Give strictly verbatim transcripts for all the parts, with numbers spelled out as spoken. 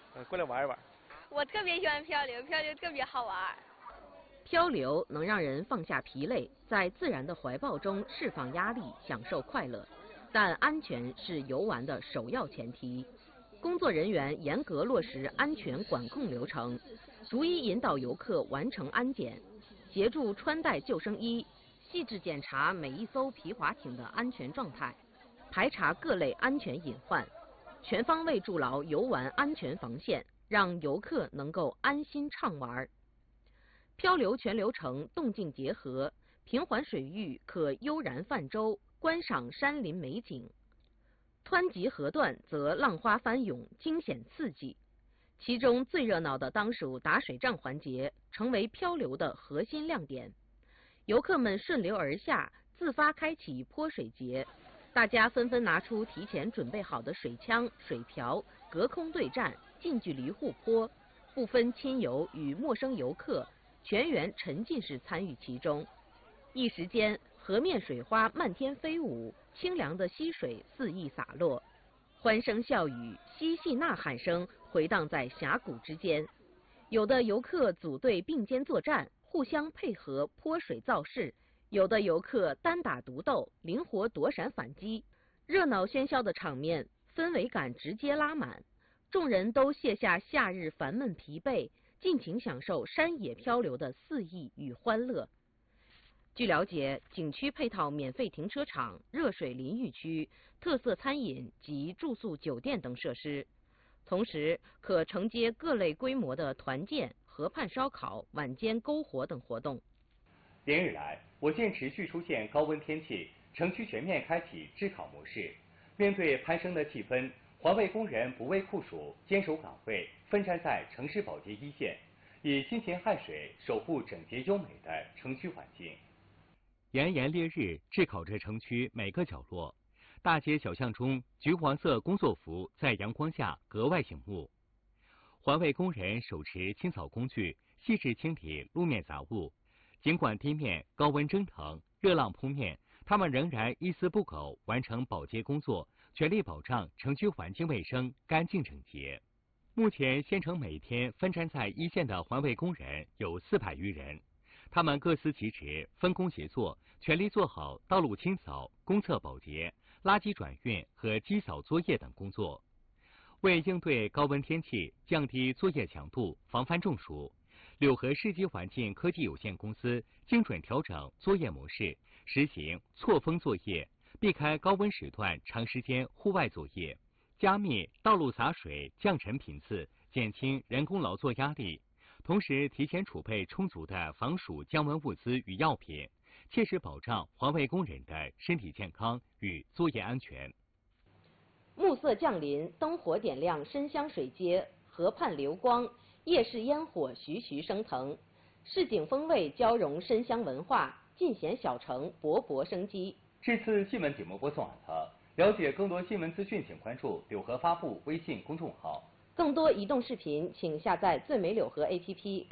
呃，过来玩一玩。 我特别喜欢漂流，漂流特别好玩。 漂流能让人放下疲累，在自然的怀抱中释放压力，享受快乐。但安全是游玩的首要前提。工作人员严格落实安全管控流程，逐一引导游客完成安检，协助穿戴救生衣，细致检查每一艘皮划艇的安全状态，排查各类安全隐患，全方位筑牢游玩安全防线，让游客能够安心畅玩。漂流全流程动静结合，平缓水域可悠然泛舟，观赏山林美景；湍急河段则浪花翻涌，惊险刺激。其中最热闹的当属打水仗环节，成为漂流的核心亮点。游客们顺流而下，自发开启泼水节，大家纷纷拿出提前准备好的水枪、水瓢，隔空对战，近距离互泼，不分亲友与陌生游客，全员沉浸式参与其中。一时间，河面水花漫天飞舞，清凉的溪水肆意洒落，欢声笑语、嬉戏呐喊声回荡在峡谷之间。有的游客组队并肩作战，互相配合泼水造势；有的游客单打独斗，灵活躲闪反击。热闹喧嚣的场面，氛围感直接拉满，众人都卸下夏日烦闷疲惫，尽情享受山野漂流的肆意与欢乐。据了解，景区配套免费停车场、热水淋浴区、特色餐饮及住宿酒店等设施，同时可承接各类规模的团建、河畔烧烤、晚间篝火等活动。 连日来，我县持续出现高温天气，城区全面开启炙烤模式。面对攀升的气氛，环卫工人不畏酷暑，坚守岗位，奋战在城市保洁一线，以辛勤汗水守护整洁优美的城区环境。 炎炎烈日炙烤着城区每个角落，大街小巷中橘黄色工作服在阳光下格外醒目。环卫工人手持清扫工具，细致清理路面杂物。尽管地面高温蒸腾、热浪扑面，他们仍然一丝不苟完成保洁工作，全力保障城区环境卫生干净整洁。目前，县城每天奋战在一线的环卫工人有四百余人。他们各司其职，分工协作，全力做好道路清扫、公厕保洁、垃圾转运和机扫作业等工作。为应对高温天气，降低作业强度，防范中暑，柳河世纪环境科技有限公司精准调整作业模式，实行错峰作业，避开高温时段长时间户外作业，加密道路洒水降尘频次，减轻人工劳作压力。同时，提前储备充足的防暑降温物资与药品，切实保障环卫工人的身体健康与作业安全。 暮色降临，灯火点亮深香水街，河畔流光，夜市烟火徐徐升腾，市井风味交融深香文化，尽显小城勃勃生机。 这次新闻节目播送完了，了解更多新闻资讯，请关注柳河发布微信公众号。 更多移动视频，请下载最美柳河 A P P。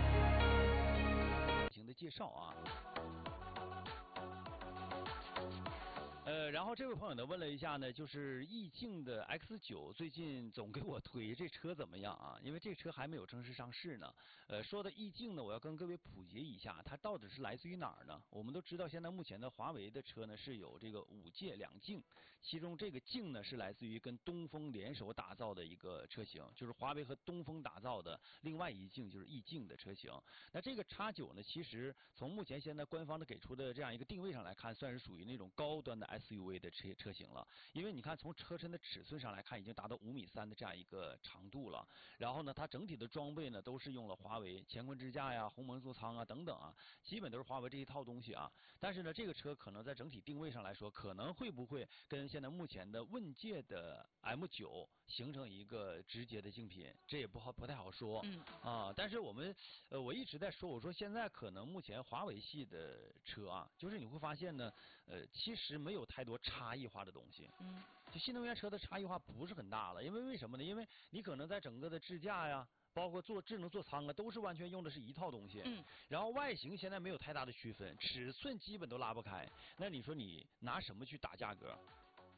型的介绍啊。呃，然后这位朋友呢问了一下呢，就是意境的 X 九最近总给我推这车怎么样啊？因为这车还没有正式上市呢。呃，说到意境呢，我要跟各位普及一下，它到底是来自于哪儿呢？我们都知道，现在目前的华为的车呢是有这个五界两境，其中这个境呢是来自于跟东风联手打造的一个车型，就是华为和东风打造的另外一境就是意境的车型。那这个 X 九呢，其实从目前现在官方的给出的这样一个定位上来看，算是属于那种高端的 S U V 的车车型了。因为你看从车身的尺寸上来看，已经达到五米三的这样一个长度了。然后呢，它整体的装备呢都是用了华为乾坤支架呀、鸿蒙座舱啊等等啊，基本都是华为这一套东西啊。但是呢，这个车可能在整体定位上来说，可能会不会跟现在目前的问界的 M 九形成一个直接的竞品，这也不好不太好说。嗯啊，但是我们呃我一直在说，我说现在可能目前华为系的车啊，就是你会发现呢，呃，其实没有太多差异化的东西。嗯，就新能源车的差异化不是很大了，因为为什么呢？因为你可能在整个的支架呀，包括做智能座舱啊，都是完全用的是一套东西。嗯，然后外形现在没有太大的区分，尺寸基本都拉不开。那你说你拿什么去打价格？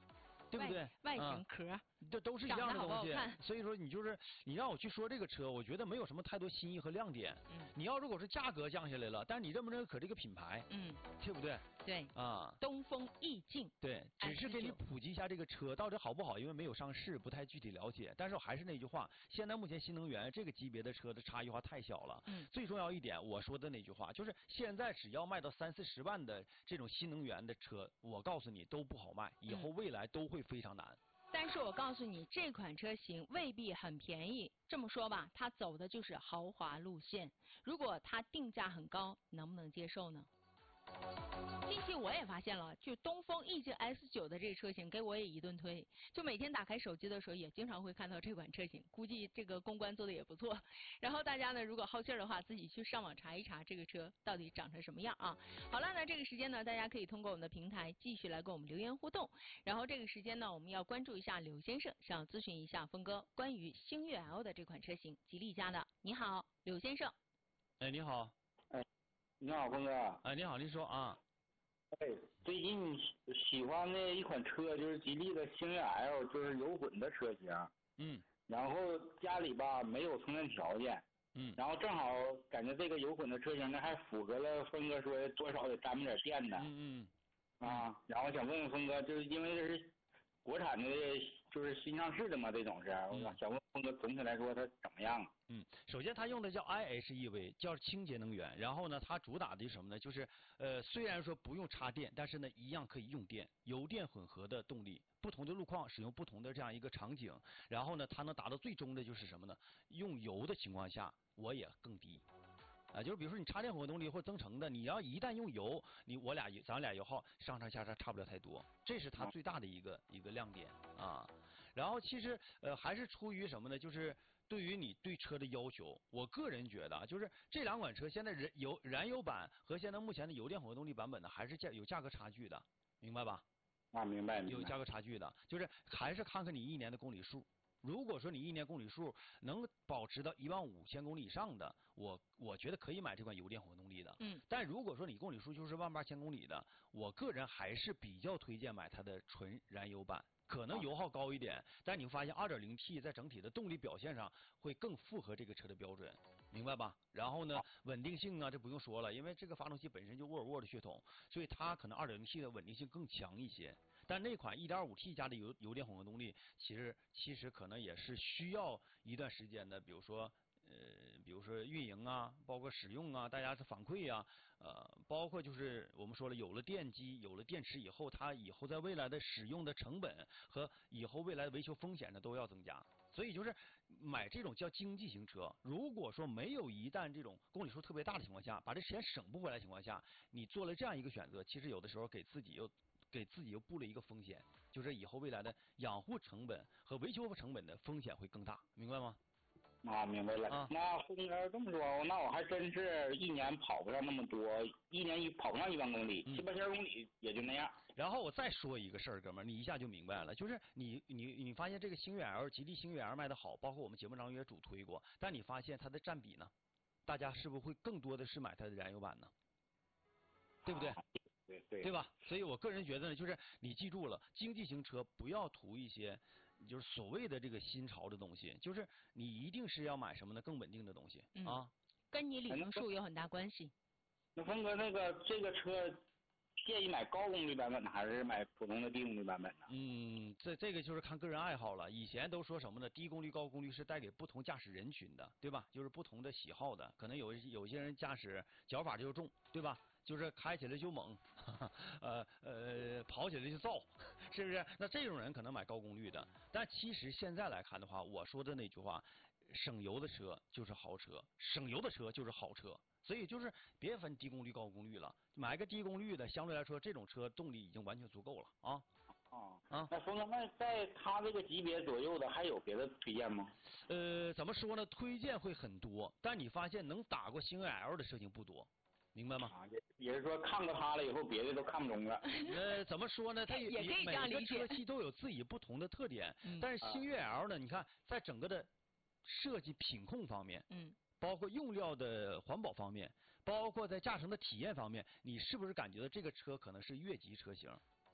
对不对？ 外形啊壳， 这都是一样的长得好不东西好看。 所以说你就是你让我去说这个车，我觉得没有什么太多新意和亮点。 嗯你要如果是价格降下来了，但是你认不认可这个品牌， 嗯， 对不对？ 对， 啊。 东风奕静， 对，只是给你 X 九普及一下这个车到底好不好，因为没有上市，不太具体了解。但是我还是那句话，现在目前新能源这个级别的车的差异化太小了。 嗯最重要一点，我说的那句话就是，现在只要卖到三四十万的这种新能源的车，我告诉你都不好卖，以后未来都会非常难。 但是我告诉你，这款车型未必很便宜。这么说吧，它走的就是豪华路线。如果它定价很高，能不能接受呢？近期我也发现了，就东风奕静 S 九的这个车型，给我也一顿推。就每天打开手机的时候，也经常会看到这款车型，估计这个公关做的也不错。然后大家呢，如果好奇儿的话，自己去上网查一查这个车到底长成什么样啊。好了，那这个时间呢，大家可以通过我们的平台继续来跟我们留言互动。然后这个时间呢，我们要关注一下刘先生，想咨询一下峰哥关于星越 L 的这款车型，吉利家的。你好，刘先生。 哎，你好。 哎，你好，峰哥。 哎，你好，您说啊。 哎，最近喜喜欢的一款车就是吉利的星越 L， 就是油混的车型。 嗯。 然后家里吧没有充电条件。 嗯。 然后正好感觉这个油混的车型呢，还符合了峰哥说的多少得沾点电的。 嗯嗯。啊，然后想问问峰哥，就是因为这是国产的，就是新上市的嘛，这种是， 嗯、 我想问峰哥，总体来说它怎么样？ 嗯，首先它用的叫 I H E V， 叫清洁能源。然后呢，它主打的是什么呢？就是呃，虽然说不用插电，但是呢，一样可以用电，油电混合的动力，不同的路况使用不同的这样一个场景。然后呢，它能达到最终的就是什么呢？用油的情况下，我也更低。啊，就是比如说你插电混合动力或增程的，你要一旦用油，你我俩咱俩油耗上上下下差不了太多，这是它最大的一个一个亮点啊。然后其实呃还是出于什么呢？就是对于你对车的要求，我个人觉得啊，就是这两款车现在燃油燃油版和现在目前的油电混合动力版本呢，还是价有价格差距的，明白吧？ 啊，明白明白。 有价格差距的，就是还是看看你一年的公里数。如果说你一年公里数能保持到一万五千公里以上的，我我觉得可以买这款油电混合动力的。 嗯。 但如果说你公里数就是万八千公里的，我个人还是比较推荐买它的纯燃油版。可能油耗高一点，但你会发现 二点零 T 在整体的动力表现上会更符合这个车的标准，明白吧？然后呢，稳定性啊，这不用说了，因为这个发动机本身就沃尔沃的血统，所以它可能 二点零 T 的稳定性更强一些。但那款 一点五 T 加的油油电混合动力，其实其实可能也是需要一段时间的，比如说。呃，比如说运营啊，包括使用啊，大家的反馈啊，呃，包括就是我们说了，有了电机，有了电池以后，它以后在未来的使用的成本和以后未来的维修风险呢都要增加。所以就是买这种叫经济型车，如果说没有一旦这种公里数特别大的情况下，把这钱省不回来的情况下，你做了这样一个选择，其实有的时候给自己又给自己又布了一个风险，就是以后未来的养护成本和维修成本的风险会更大，明白吗？ 啊，明白了。 啊、 那峰哥这么说，那我还真是一年跑不上那么多，一年一跑不上一万公里， 嗯、 七八千公里也就那样。 然后我再说一个事儿，哥们儿，你一下就明白了，就是你你你发现这个星越 L， 吉利星越 L 卖的好，包括我们节目当中也主推过，但你发现它的占比呢，大家是不是会更多的是买它的燃油版呢？对不对？ 啊对对， 对吧？所以我个人觉得呢，就是你记住了，经济型车不要图一些，就是所谓的这个新潮的东西，就是你一定是要买什么呢？更稳定的东西、 嗯、 啊。 跟你里程数有很大关系。 那峰哥，那个这个车建议买高功率版本呢，还是买普通的低功率版本呢？ 嗯，这这个就是看个人爱好了。以前都说什么呢？低功率、高功率是带给不同驾驶人群的，对吧？就是不同的喜好的，可能有有些人驾驶脚法就重，对吧？就是开起来就猛，呵呵呃呃跑起来就燥，是不是？那这种人可能买高功率的。但其实现在来看的话，我说的那句话，省油的车就是豪车，省油的车就是好车。所以就是别分低功率高功率了，买个低功率的，相对来说这种车动力已经完全足够了啊。 啊啊， 那峰哥，那在他这个级别左右的还有别的推荐吗？ 呃，怎么说呢？推荐会很多，但你发现能打过星越 L 的车型不多。明白吗？ 啊，也也是说看过它了以后，别的都看不中了。 呃，怎么说呢？它也也可以这样理解。 每个车系都有自己不同的特点， 嗯、 但是星越 L 呢，你看在整个的设计品控方面， 嗯， 包括用料的环保方面，包括在驾乘的体验方面，你是不是感觉到这个车可能是越级车型？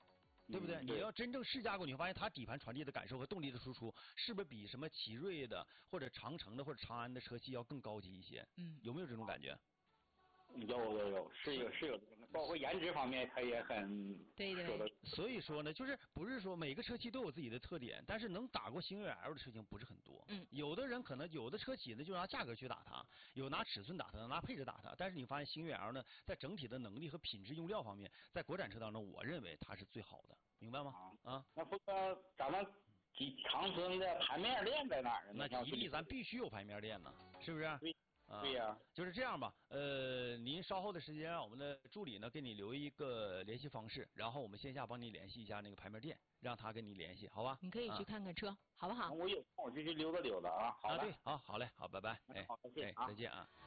对不对？ 嗯、 你要真正试驾过，你会发现它底盘传递的感受和动力的输出，是不是比什么奇瑞的或者长城的或者长安的车系要更高级一些？ 嗯， 有没有这种感觉？ 有有有，是有是有，包括颜值方面，它也很对说的。 所以说呢，就是不是说每个车企都有自己的特点，但是能打过星越 L 的车型不是很多。 嗯， 有的人可能有的车企呢就拿价格去打它，有拿尺寸打它，拿配置打它。但是你发现星越 L 呢，在整体的能力和品质用料方面，在国产车当中，我认为它是最好的，明白吗？啊， 啊那不说咱们吉长春的盘面店在哪儿呢？ 那吉利咱必须有盘面店呢，是不是？ 对。 啊， 对呀、啊， 就是这样吧。呃，您稍后的时间让我们的助理呢给你留一个联系方式，然后我们线下帮你联系一下那个牌面店，让他跟你联系，好吧？ 你可以去看看车，啊、好不好？ 我有空我就去溜达溜达啊。好啊，对，好，好嘞，好，拜拜。哎， 好，再见啊， 再见啊。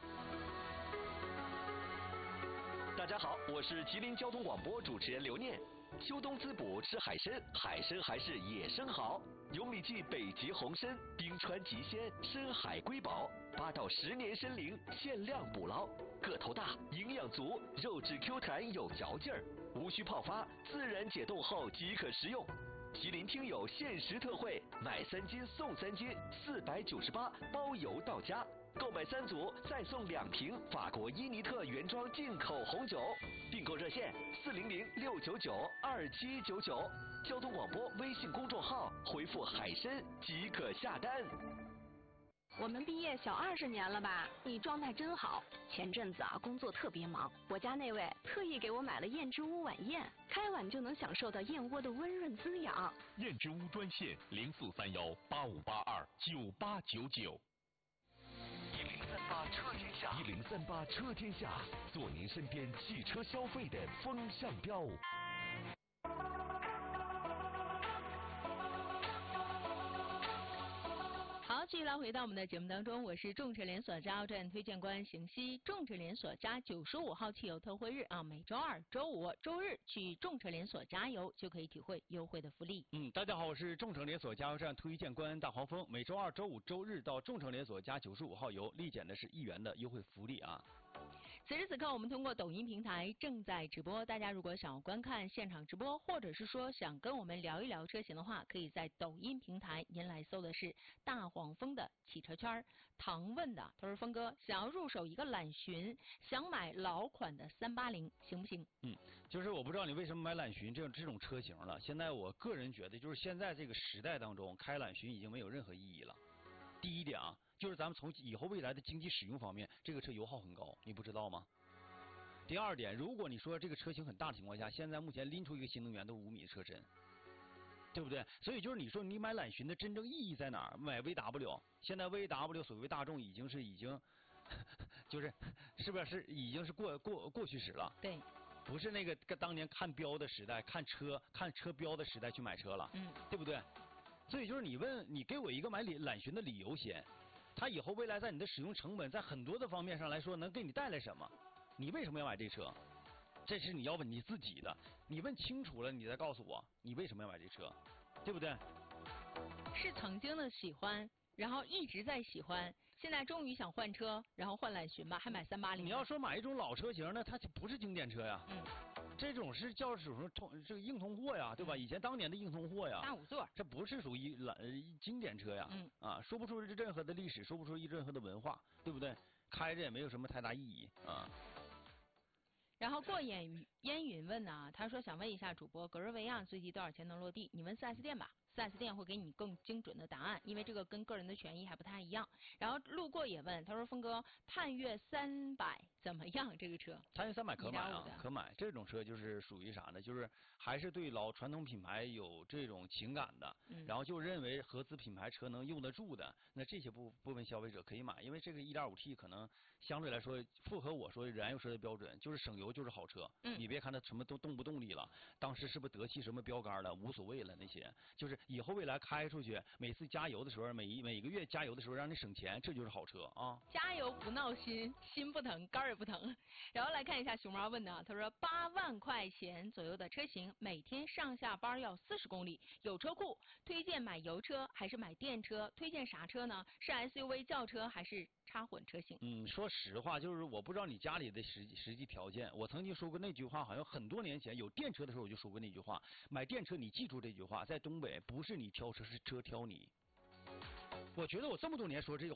大家好，我是吉林交通广播主持人刘念。秋冬滋补吃海参，海参还是野生好。有米记北极红参、冰川极鲜、深海瑰宝，八到十年参龄，限量捕捞，个头大，营养足，肉质 Q 弹有嚼劲儿，无需泡发，自然解冻后即可食用。吉林听友限时特惠，买三斤送三斤，四百九十八，包邮到家。购买三组再送两瓶法国伊尼特原装进口红酒，订购热线四零零六九九二七九九，交通广播微信公众号回复海参即可下单。 我们毕业小二十年了吧？你状态真好。前阵子啊，工作特别忙，我家那位特意给我买了燕之屋晚宴，开碗就能享受到燕窝的温润滋养。 燕之屋专线零四三幺八五八二九八九九。 一零三八车天下，一零三八车天下，做您身边汽车消费的风向标。 好，继续来回到我们的节目当中，我是众诚连锁加油站推荐官邢西。众诚连锁加九十五号汽油特惠日啊，每周二、周五、周日去众诚连锁加油就可以体会优惠的福利。 嗯，大家好，我是众诚连锁加油站推荐官大黄蜂。每周二、周五、周日到众诚连锁加九十五号油，立减的是一元的优惠福利啊。 此时此刻，我们通过抖音平台正在直播。大家如果想要观看现场直播，或者是说想跟我们聊一聊车型的话，可以在抖音平台您来搜的是大黄蜂的汽车圈。唐问的，他说峰哥想要入手一个揽巡，想买老款的三八零，行不行？ 嗯，就是我不知道你为什么买揽巡这种这种车型了。现在我个人觉得，就是现在这个时代当中，开揽巡已经没有任何意义了。第一点啊，就是咱们从以后未来的经济使用方面，这个车油耗很高，你不知道吗？第二点，如果你说这个车型很大的情况下，现在目前拎出一个新能源都五米的车身，对不对？所以就是你说你买揽巡的真正意义在哪儿？买 V W， 现在 V W 所谓大众已经是已经，就是是不是是已经是过过过去式了？ 对， 不是那个跟当年看标的时代、看车看车标的时代去买车了， 嗯， 对不对？所以就是你问你给我一个买揽巡的理由先，它以后未来在你的使用成本，在很多的方面上来说能给你带来什么？你为什么要买这车？这是你要问你自己的，你问清楚了，你再告诉我你为什么要买这车，对不对？ 是曾经的喜欢，然后一直在喜欢，现在终于想换车，然后换揽巡吧，还买三八零。 你要说买一种老车型呢，它就不是经典车呀。 嗯。 这种是叫属于通这个硬通货呀，对吧？以前当年的硬通货呀， 大五座， 这不是属于揽经典车呀。 嗯。 啊，说不出任何的历史，说不出任何的文化，对不对？开着也没有什么太大意义啊。 然后过眼烟云问呢，他说想问一下主播，格瑞维亚最低多少钱能落地？你问 四 S 店吧。四 S 店会给你更精准的答案，因为这个跟个人的权益还不太一样。然后路过也问，他说峰哥，探岳三百怎么样？这个车？ 探岳三百可买啊，可买。这种车就是属于啥呢？就是还是对老传统品牌有这种情感的， 嗯、 然后就认为合资品牌车能用得住的，那这些部部分消费者可以买，因为这个 一点五 T 可能相对来说符合我说燃油车的标准，就是省油就是好车。 嗯、 你别看它什么都动不动力了，当时是不是德系什么标杆了，无所谓了那些，就是以后未来开出去，每次加油的时候，每一每个月加油的时候让你省钱，这就是好车啊！ 加油不闹心，心不疼，肝儿也不疼。然后来看一下熊猫问的，他说八万块钱左右的车型，每天上下班要四十公里，有车库，推荐买油车还是买电车？推荐啥车呢？是 S U V 轿车还是插混车型。 嗯，说实话，就是我不知道你家里的实实际条件。我曾经说过那句话，好像很多年前有电车的时候我就说过那句话：买电车你记住这句话，在东北不是你挑车，是车挑你。我觉得我这么多年说这个话。